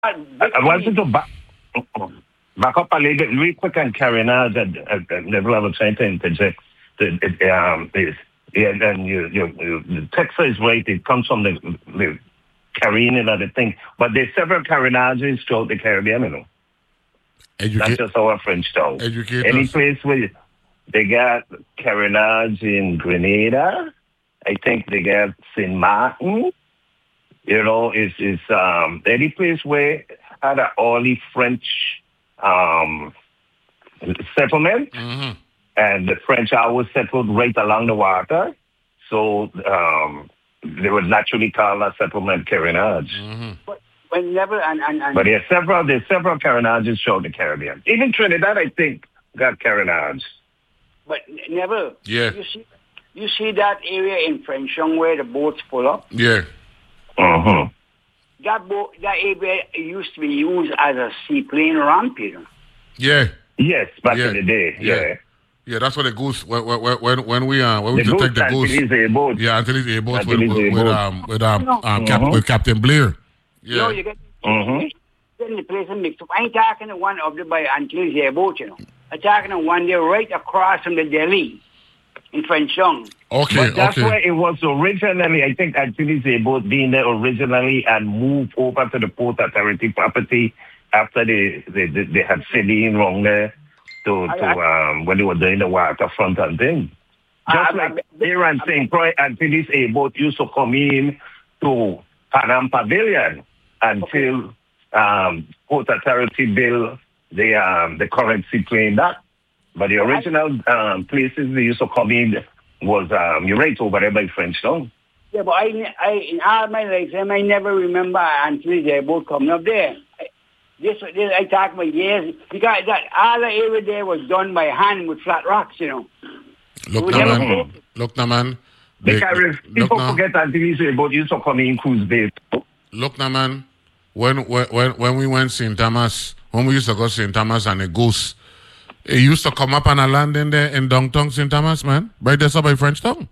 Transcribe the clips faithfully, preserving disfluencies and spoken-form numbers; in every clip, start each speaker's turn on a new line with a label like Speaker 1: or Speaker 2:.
Speaker 1: I, I wanted to back, back up a little bit, real quick on carronage. I, I, I never ever trying to interject. The, it, um, is, yeah, and you, you, you, the text is right. It comes from the, the careening of the thing. But there's several carronages throughout the Caribbean, you know. Educate, That's just our French town.
Speaker 2: Educate
Speaker 1: Any
Speaker 2: us.
Speaker 1: place where they got carronage in Grenada, I think they got Saint Martin. You know, it's, it's um, any place where had an early French um, settlement,
Speaker 2: mm-hmm.
Speaker 1: and the French always settled right along the water. So um, they would naturally call that settlement carronage.
Speaker 2: Mm-hmm.
Speaker 3: But whenever and, and, and
Speaker 1: but there's several there's several carronages throughout the Caribbean. Even Trinidad, I think, got carronage.
Speaker 3: But never.
Speaker 2: Yeah.
Speaker 3: You see, you see that area in Frenchon where the boats pull up.
Speaker 2: Yeah.
Speaker 1: Uh-huh.
Speaker 3: That boat, that area used to be used as a seaplane ramp, you know.
Speaker 2: Yeah.
Speaker 1: Yes, back
Speaker 2: yeah.
Speaker 1: in the day. Yeah.
Speaker 2: yeah. Yeah, that's what the goose when when when we uh when we
Speaker 1: the
Speaker 2: used to take the goose.
Speaker 1: Boat.
Speaker 2: Yeah, Antilles A boats with,
Speaker 1: Antilles
Speaker 2: with, with
Speaker 1: boat.
Speaker 2: um with um, um
Speaker 1: uh-huh.
Speaker 2: Cap, with Captain Blair. Yeah.
Speaker 3: You know, you get
Speaker 1: uh-huh.
Speaker 3: in the place and mix up. I ain't talking the one up there by Antilles A boat, you know. I'm talking the one there right across from the Delhi in Frenchon.
Speaker 2: Okay,
Speaker 1: but that's
Speaker 2: okay.
Speaker 1: where it was originally. I think Antilles A boat being there originally and moved over to the Port Authority property after they they, they, they had Celine wrong there. To, to I, I, um, when they were doing the waterfront and thing. Just I, like I, here and Saint Croix, Antilles A boat used to come in to Panam Pavilion until um, Port Authority built the um, the current seaplane dock. But the original um, places they used to come in was um, you're right over there by Frenchtown.
Speaker 3: Yeah, but I, I in all my lifetime I never remember Antilles A boat coming up there. This, this I talk about years because that all the area there was done by hand with flat rocks, you know.
Speaker 2: Look now, man. Look now, man.
Speaker 1: Because people forget that Antilles A boat used to come in cruise bay.
Speaker 2: Look now, man. When when when we went Saint Thomas, when we used to go Saint Thomas and a goose, it used to come up on a landing there in downtown Saint Thomas, man. Right there, so by Frenchtown.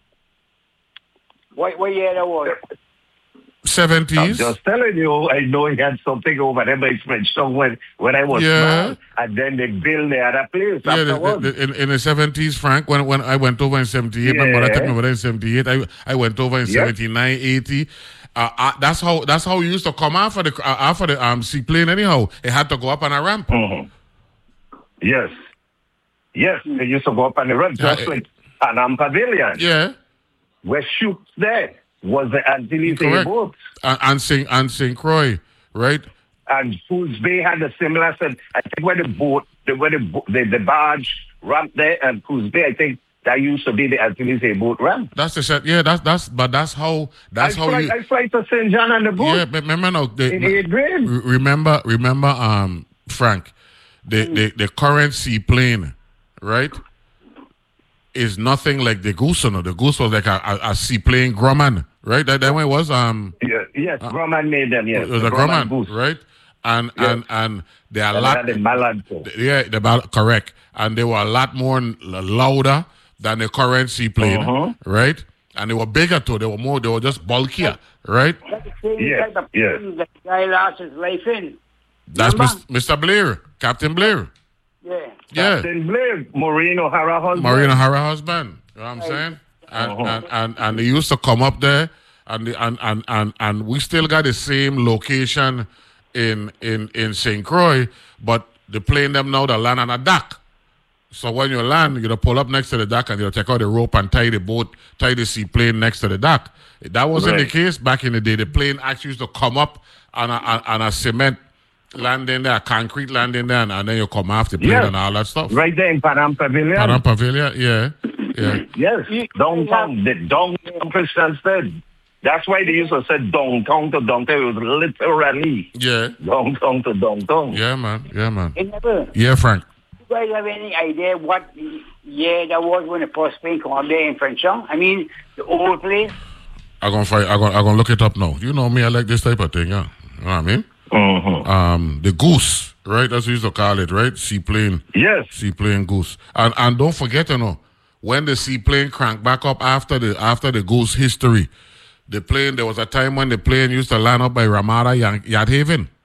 Speaker 3: What what year that was?
Speaker 2: Seventies.
Speaker 1: I'm just telling you, I know he had something over there by Frenchtown when when I was
Speaker 2: yeah.
Speaker 1: small, and then they built the other place
Speaker 2: yeah,
Speaker 1: afterwards.
Speaker 2: The, the, in, in the seventies, Frank, when when I went over in seventy-eight, yeah. my mother took me over there in seventy-eight. I I went over in yep. seventy-nine, eighty. Uh, uh, that's how that's how we used to come after the uh, after the um seaplane. Anyhow, it had to go up on a ramp.
Speaker 1: Mm-hmm. Yes, yes, they used to go up on the ramp, just uh, like Panam Pavilion.
Speaker 2: Yeah,
Speaker 1: where shoots there. Was the Antilles A boat.
Speaker 2: And, and Saint and Saint Croix, right?
Speaker 1: And Fools Bay had a similar set. I think where the boat, the, where the, the, the barge ramp there and Fools Bay, I think that used to be the Antilles A boat ramp.
Speaker 2: That's the set. Yeah, that's that's but that's how that's
Speaker 1: I
Speaker 2: how
Speaker 1: fly,
Speaker 2: you
Speaker 1: I fly to Saint John on the boat.
Speaker 2: Yeah, but remember now the,
Speaker 1: in eighth grade.
Speaker 2: Remember, remember, um, Frank, the, mm. the the current seaplane, right? Is nothing like the Goose, no. The Goose was like a, a, a seaplane Grumman, right? That that one was um.
Speaker 1: Yeah, yes, uh, Grumman made them. Yes,
Speaker 2: it was
Speaker 1: the
Speaker 2: a Grumman,
Speaker 1: Goose.
Speaker 2: right? And
Speaker 1: yes.
Speaker 2: and and they are a
Speaker 1: lot. The Mallard,
Speaker 2: yeah, the ballad, correct. And they were a lot more louder than the current seaplane, uh-huh. right? And they were bigger too. They were more. They were just bulkier, right?
Speaker 1: Yes, yes.
Speaker 3: The guy lost his life in.
Speaker 2: That's Mister Blair, Captain Blair.
Speaker 3: Yeah.
Speaker 2: Yeah.
Speaker 1: Captain Blair, Maureen O'Hara husband.
Speaker 2: Maureen O'Hara husband. You know what I'm saying? And, uh-huh. and, and and they used to come up there, and the, and, and and and we still got the same location in in in Saint Croix, but the plane them now they land on a dock. So when you land, you pull up next to the dock and you take out the rope and tie the boat, tie the seaplane next to the dock. That wasn't right. the case back in the day. The plane actually used to come up on a on, on a cement landing there, concrete landing there, and, and then you come off the plane yes. and all that stuff.
Speaker 1: Right there in Panam Pavilion.
Speaker 2: Panam Pavilion, yeah. yeah.
Speaker 1: Yes, downtown, the downtown Christiansted. That's why they used to say downtown to downtown. It was literally
Speaker 2: yeah.
Speaker 1: downtown to downtown.
Speaker 2: Yeah, man. Yeah, man.
Speaker 3: Never,
Speaker 2: yeah, Frank.
Speaker 3: Do you guys have any idea what year that was when the first plane came up there in Frenchtown? I mean, the old place?
Speaker 2: I'm going to find, I'm going to look it up now. You know me, I like this type of thing, yeah. You know what I mean?
Speaker 1: Mm-hmm.
Speaker 2: Um, the Goose, right? That's what we used to call it, right? Seaplane.
Speaker 1: Yes.
Speaker 2: Seaplane Goose. And and don't forget, you know, when the seaplane cranked back up after the after the Goose history, the plane, there was a time when the plane used to line up by Ramada Yacht Haven.